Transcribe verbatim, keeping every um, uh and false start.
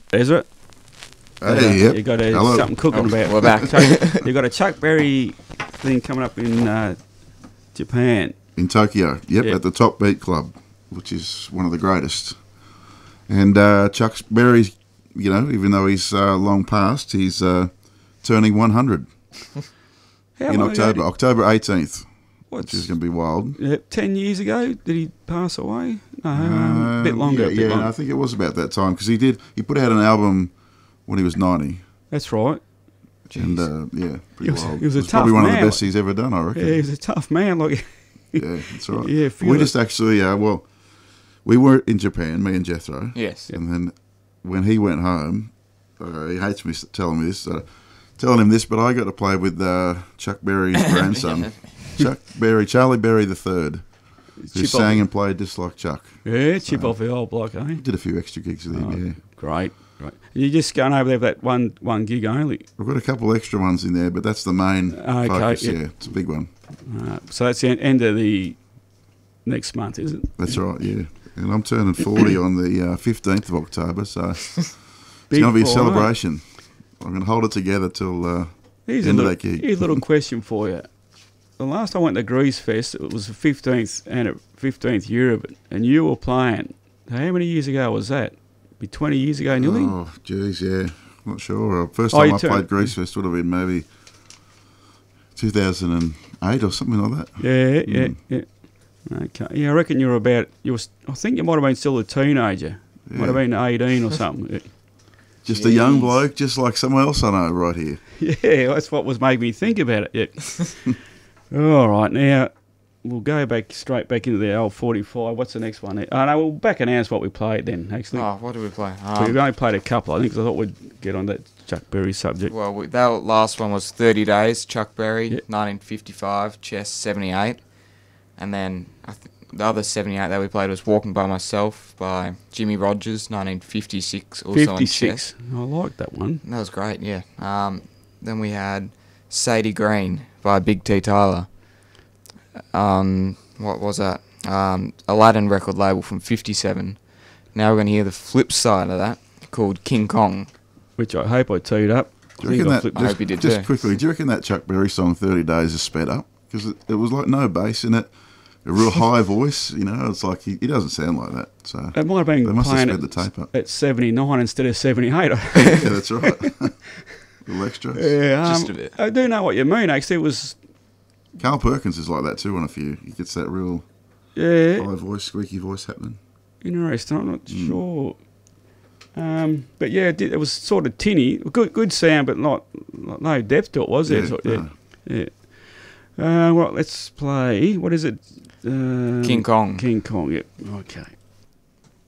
Is it? Hey, uh, yep. You got a, Hello. something cooking Oh, about. we're back. Chuck, you got a Chuck Berry thing coming up in uh, Japan. In Tokyo, yep, Yeah. at the Top Beat Club, which is one of the greatest. And uh, Chuck Berry, you know, even though he's uh, long past, he's uh, turning one hundred How in long ago October, did- October eighteenth, which What's is going to be wild. uh, ten years ago? Did he pass away? No, um, Um, a bit longer. Yeah, a bit yeah longer. I think it was about that time because he did. He put out an album when he was ninety, That's right. and uh, yeah, pretty He was- wild. he was a It's probably tough one of man. the best he's ever done, I reckon. Yeah, he was a tough man. Like, Yeah, that's right. Yeah, we feel just actually, uh, well, we were in Japan, me and Jethro. Yes. And then when he went home, uh, he hates me telling me this, uh, telling him this, but I got to play with uh, Chuck Berry's grandson, Chuck Berry, Charlie Berry the Third, who Chip sang off- and played just like Chuck. yeah, chip off the old block, eh? Did a few extra gigs with him, Oh, yeah. Great, great. You're just going over there for that one one gig only. We've got a couple extra ones in there, but that's the main Okay, focus, yeah. yeah. It's a big one. Uh, so that's the en- end of the next month, is it? That's right, yeah. And I'm turning forty on the uh, fifteenth of October, so it's Big going to be a boy. celebration. I'm going to hold it together till uh, Here's the a end of little, that gig. here's a little question for you. The last time I went to Grease Fest, it was the fifteenth and fifteenth year of it, and you were playing. How many years ago was that? Be twenty years ago, nearly. Oh, geez, yeah. I'm not sure. Uh, First Oh, time you I turned- played Grease Fest would have been maybe two thousand eight or something like that. Yeah, yeah, Mm. yeah. Okay. Yeah, I reckon you were about. You was. I think you might have been still a teenager. Might have Yeah. been eighteen or something. Just a young Jeez. bloke, just like someone else I know right here. Yeah, that's what was making me think about it. Yeah. All right, now we'll go back straight back into the old forty-five. What's the next one? Oh no, we'll back announce what we played then. Actually, Oh, what did we play? so we've Um, only played a couple. I think 'cause I thought we'd get on that Chuck Berry subject. well, we, that last one was thirty days, Chuck Berry, Yeah. nineteen fifty-five, Chess, seventy-eight. And then I th- the other seventy-eight that we played was Walking by Myself by Jimmy Rogers, nineteen fifty-six, also on Chess. Fifty-six. I like that one. That was great, yeah. Um, then we had Sadie Green by Big T Tyler. Um, what was that? Um, Aladdin record label from fifty-seven. Now we're going to hear the flip side of that, called King Kong. Which I hope I teed up. Do I you think reckon I that, flipped- I just, hope you did just too. quickly, do you reckon that Chuck Berry song thirty days is sped up? Because it, it was like no bass in it, a real high voice, you know, it's like he, he doesn't sound like that. So It might have been they must have playing sped at, the tape up. at seventy-nine instead of seventy-eight. Yeah, that's right. Little extras. Yeah, um, Just a bit. I do know what you mean. Actually, it was Carl Perkins is like that too on a few. He gets that real yeah high voice, squeaky voice happening. interesting. I'm not Mm. sure, um, but yeah, it, did, it was sort of tinny, good good sound, but not, not no depth to it, was there? Yeah, Sort- yeah, no. yeah. Uh, well, let's play. What is it? Uh, King Kong. King Kong. Yep. Okay.